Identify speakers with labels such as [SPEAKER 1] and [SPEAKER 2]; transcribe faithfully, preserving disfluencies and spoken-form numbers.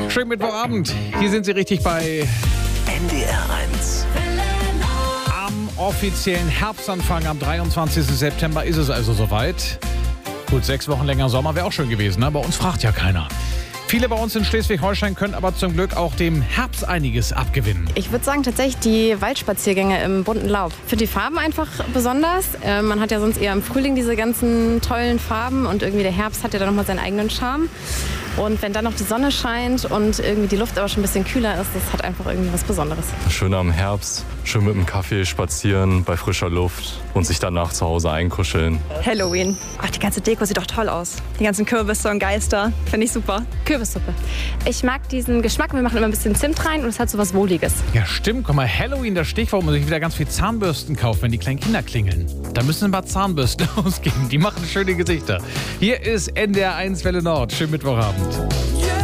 [SPEAKER 1] Schönen Mittwochabend. Hier sind Sie richtig bei
[SPEAKER 2] N D R eins.
[SPEAKER 1] Am offiziellen Herbstanfang am dreiundzwanzigsten September ist es also soweit. Gut, sechs Wochen länger Sommer wäre auch schön gewesen, ne? Bei uns fragt ja keiner. Viele bei uns in Schleswig-Holstein können aber zum Glück auch dem Herbst einiges abgewinnen.
[SPEAKER 3] Ich würde sagen, tatsächlich die Waldspaziergänge im bunten Laub. Für die Farben einfach besonders. Äh, man hat ja sonst eher im Frühling diese ganzen tollen Farben und irgendwie der Herbst hat ja dann nochmal seinen eigenen Charme. Und wenn dann noch die Sonne scheint und irgendwie die Luft aber schon ein bisschen kühler ist, das hat einfach irgendwie was Besonderes.
[SPEAKER 4] Schön am Herbst, schön mit dem Kaffee spazieren bei frischer Luft und sich danach zu Hause einkuscheln.
[SPEAKER 5] Halloween. Ach, die ganze Deko sieht doch toll aus. Die ganzen Kürbisse und Geister, finde ich super.
[SPEAKER 3] Kürbissuppe. Ich mag diesen Geschmack. Wir machen immer ein bisschen Zimt rein und es hat so was Wohliges.
[SPEAKER 1] Ja, stimmt. Guck mal, Halloween, das Stichwort, wo man sich wieder ganz viel Zahnbürsten kauft, wenn die kleinen Kinder klingeln. Da müssen ein paar Zahnbürsten ausgeben. Die machen schöne Gesichter. Hier ist N D R eins Welle Nord. Schönen Mittwochabend.